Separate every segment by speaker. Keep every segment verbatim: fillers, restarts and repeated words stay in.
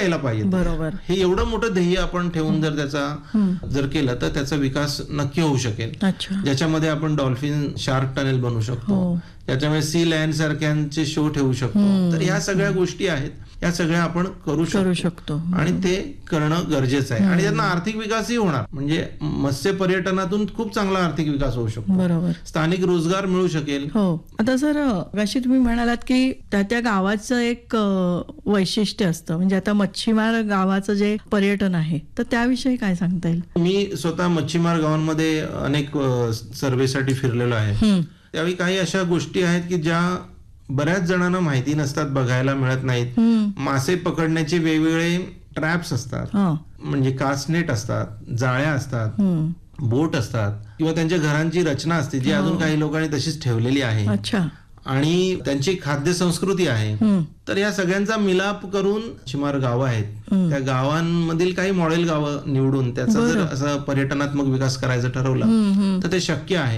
Speaker 1: यायला पाहिजे.
Speaker 2: बरोबर.
Speaker 1: हे एवढं मोठं ध्येय आपण ठेवून जर त्याचा जर केलं तर त्याचा विकास नक्की होऊ शकेल.
Speaker 2: अच्छा.
Speaker 1: ज्याच्यामध्ये आपण डॉल्फिन शार्क टनेल बनवू शकतो, त्याच्यामुळे सी लँड सारख्यांचे शो ठेवू शकतो. तर ह्या सगळ्या गोष्टी आहेत, या सगळ्या आपण करू
Speaker 2: करू
Speaker 1: शकतो
Speaker 2: शकतो
Speaker 1: आणि ते करणं गरजेचं आहे. आणि त्यांना आर्थिक विकासही होणार, म्हणजे मत्स्य पर्यटनातून खूप चांगला आर्थिक विकास होऊ शकतो.
Speaker 2: बरोबर.
Speaker 1: स्थानिक रोजगार मिळू शकेल.
Speaker 2: हो. आता सर अशी तुम्ही म्हणालात की त्या त्या गावाचं एक अ, वैशिष्ट्य असतं, म्हणजे आता मच्छीमार गावाचं जे पर्यटन आहे तर त्याविषयी काय सांगता येईल?
Speaker 1: मी स्वतः मच्छीमार गावांमध्ये अनेक सर्वेसाठी फिरलेलो आहे. त्यावेळी काही अशा गोष्टी आहेत की ज्या बऱ्याच जणांना माहिती नसतात, बघायला मिळत नाहीत. मासे पकडण्याचे वेगवेगळे ट्रॅप्स असतात, म्हणजे कास्टनेट असतात, जाळ्या असतात, बोट असतात, किंवा त्यांच्या घरांची रचना असते जी अजून काही लोकांनी तशीच ठेवलेली आहे.
Speaker 2: अच्छा.
Speaker 1: आणि त्यांची खाद्य संस्कृती आहे. तर या सगळ्यांचा मिलाप करून मच्छीमार गावं आहेत, त्या गावांमधील काही मॉडेल गावं निवडून त्याचा जर असं पर्यटनात्मक विकास करायचं ठरवलं तर ते शक्य आहे.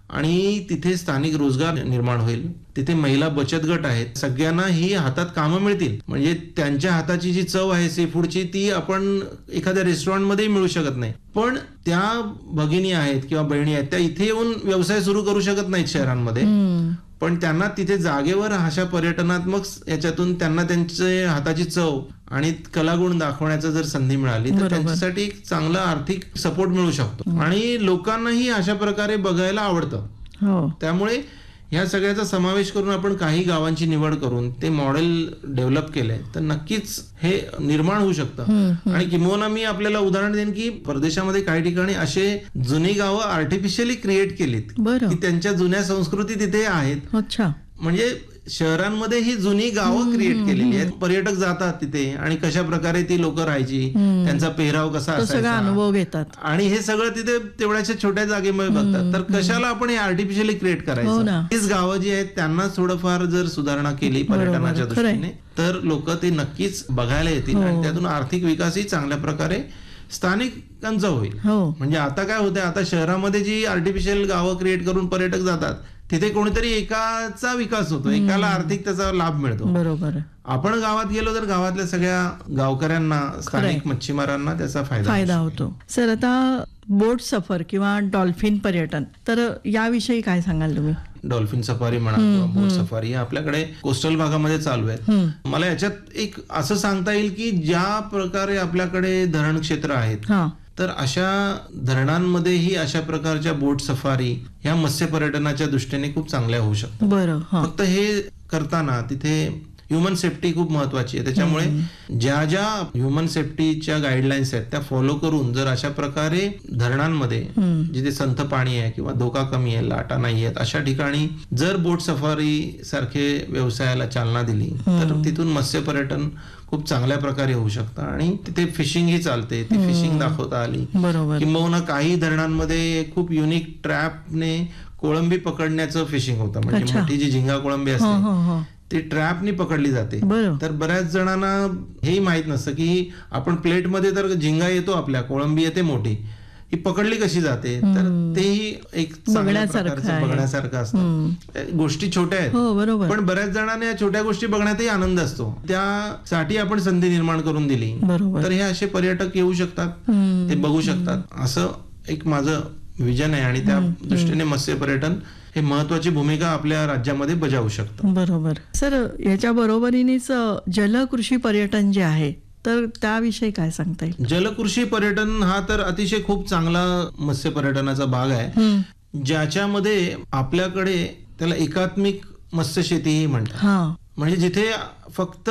Speaker 1: आणि तिथे स्थानिक रोजगार निर्माण होईल. तिथे महिला बचत गट आहेत, सगळ्यांना ही हातात कामं मिळतील. म्हणजे त्यांच्या हाताची जी चव आहे सी फूडची ती आपण एखाद्या रेस्टॉरंटमध्ये मिळू शकत नाही, पण त्या भगिनी आहेत किंवा बहिणी आहेत त्या इथे येऊन व्यवसाय सुरू करू शकत नाहीत शहरांमध्ये, पण त्यांना तिथे जागेवर अशा पर्यटनात्मक याच्यातून त्यांना त्यांचे हाताची चव आणि कलागुण दाखवण्याचा जर संधी मिळाली तर त्यांच्यासाठी एक चांगला आर्थिक सपोर्ट मिळू शकतो. आणि लोकांनाही अशा प्रकारे बघायला आवडतं. त्यामुळे ह्या सगळ्याचा समावेश करून आपण काही गावांची निवड करून ते मॉडेल डेव्हलप केलंय तर नक्कीच हे निर्माण होऊ शकतं. आणि किंबहुना मी आपल्याला उदाहरण देईन की परदेशामध्ये काही ठिकाणी असे जुनी गावं आर्टिफिशियली क्रिएट केलीत की त्यांच्या जुन्या संस्कृती तिथे आहेत.
Speaker 2: अच्छा.
Speaker 1: म्हणजे शहरांमध्ये ही जुनी गावं क्रिएट केलेली आहेत. पर्यटक जातात तिथे आणि कशा प्रकारे ती लोक राहायची, त्यांचा पेहराव कसा असायचा,
Speaker 2: अनुभव घेतात.
Speaker 1: आणि हे सगळं तिथे तेवढ्याशा छोट्या जागेमध्ये बघतात. तर कशाला आपण हे आर्टिफिशियली क्रिएट करायचं? तीच गावं जी आहेत त्यांना थोडंफार जर सुधारणा केली पर्यटनाच्या दृष्टीने तर लोक ते नक्कीच बघायला येतील आणि त्यातून आर्थिक विकासही चांगल्या प्रकारे स्थानिकांचा होईल. म्हणजे आता काय होतंय, आता शहरामध्ये जी आर्टिफिशियल गावं क्रिएट करून पर्यटक जातात तिथे कोणीतरी एकाचा विकास होतो, एकाला आर्थिक त्याचा लाभ मिळतो.
Speaker 2: बरोबर.
Speaker 1: आपण गावात गेलो तर गावातल्या सगळ्या गावकऱ्यांना, स्थानिक मच्छीमारारांना त्याचा फायदा
Speaker 2: फायदा होतो. सर आता बोट सफर किंवा डॉल्फिन पर्यटन, तर याविषयी काय सांगाल तुम्ही?
Speaker 1: डॉल्फिन सफारी म्हणा किंवा बोट सफारी आपल्याकडे कोस्टल भागामध्ये चालू आहेत. मला याच्यात एक असं सांगता येईल की ज्या प्रकारे आपल्याकडे धरण क्षेत्र आहेत तर अशा धरणांमध्येही अशा प्रकारच्या बोट सफारी ह्या मत्स्य पर्यटनाच्या दृष्टीने खूप चांगल्या होऊ शकतात.
Speaker 2: बरं.
Speaker 1: फक्त हे करताना तिथे ह्युमन सेफ्टी खूप महत्वाची आहे. त्याच्यामुळे ज्या ज्या ह्युमन सेफ्टीच्या गाईडलाईन्स आहेत त्या फॉलो करून जर अशा प्रकारे धरणांमध्ये जिथे संथ पाणी आहे किंवा धोका कमी आहे, लाटा नाही आहेत, अशा ठिकाणी जर बोट सफारी सारखे व्यवसायाला चालना दिली तर तिथून मत्स्य पर्यटन खूप चांगल्या प्रकारे होऊ शकतं. आणि तिथे फिशिंग ही चालते, ती फिशिंग दाखवता आली. किंबहुना काही धरणांमध्ये खूप युनिक ट्रॅपने कोळंबी पकडण्याचं फिशिंग होतं. म्हणजे मोठी जी झिंगा कोळंबी असते ती ट्रॅपनी पकडली जाते. तर बऱ्याच जणांना हेही माहित नसतं की आपण प्लेटमध्ये तर झिंगा येतो, आपल्या कोळंबी येते मोठी, ही पकडली कशी जाते. तर तेही एक चांगल्या प्रकारचं बघण्यासारखं असतं. गोष्टी छोट्या आहेत पण बऱ्याच जणांना या छोट्या गोष्टी बघण्यातही आनंद असतो. त्यासाठी आपण संधी निर्माण करून दिली तर हे असे पर्यटक येऊ शकतात, ते बघू शकतात. असं एक माझं विजन आहे आणि त्या दृष्टीने मत्स्य पर्यटन हे महत्वाची भूमिका आपल्या राज्यामध्ये बजावू शकतं.
Speaker 2: बरोबर. सर याच्या बरोबरीनेच जलकृषी पर्यटन जे आहे तर त्याविषयी काय सांगता येईल?
Speaker 1: जलकृषी पर्यटन हा तर अतिशय खूप चांगला मत्स्य पर्यटनाचा भाग आहे, ज्याच्यामध्ये आपल्याकडे त्याला एकात्मिक मत्स्य शेतीही म्हणतात. म्हणजे जिथे फक्त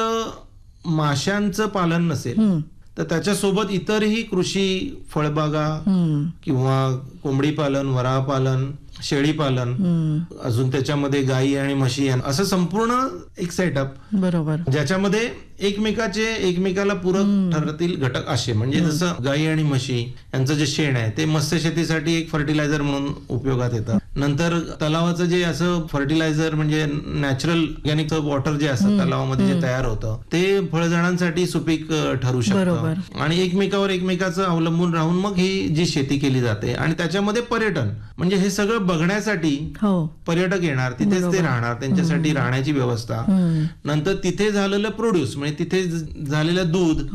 Speaker 1: माशांचं पालन नसेल तर त्याच्यासोबत इतरही कृषी, फळबागा किंवा कोंबडी पालन, वराह पालन, शेळी पालन, अजून त्याच्यामध्ये गायी आणि म्हशी, असं संपूर्ण एक सेटअप.
Speaker 2: बरोबर.
Speaker 1: ज्याच्यामध्ये एकमेकाचे एकमेकाला पूरक ठरतील घटक असे, म्हणजे जसं गायी आणि म्हशी यांचं जे शेण आहे ते मत्स्य शेतीसाठी एक फर्टिलायझर म्हणून उपयोगात येतं. नंतर तलावाचं जे असं फर्टिलायझर म्हणजे नॅचरल ऑर्गॅनिक वॉटर जे असतं तलावामध्ये जे तयार होतं ते फळझाडांसाठी सुपीक ठरू शकतं. आणि एकमेकावर एकमेकाचं अवलंबून राहून मग ही जी शेती केली जाते. आणि त्याच्यामध्ये पर्यटन म्हणजे हे सगळं बघण्यासाठी पर्यटक येणार, तिथेच ते राहणार, त्यांच्यासाठी राहण्याची व्यवस्था, नंतर तिथे झालेलं प्रोड्यूस म्हणजे तिथे झालेलं दूध